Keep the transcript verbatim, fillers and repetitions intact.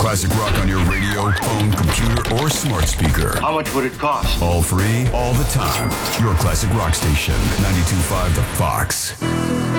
Classic rock on your radio, phone, computer, or smart speaker. How much would it cost? All free, all the time. Your classic rock station, ninety-two point five The Fox.